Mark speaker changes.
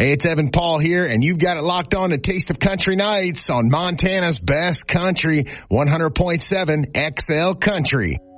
Speaker 1: Hey, it's Evan Paul here, and you've got it locked on to Taste of Country Nights on Montana's best country, 100.7 XL Country.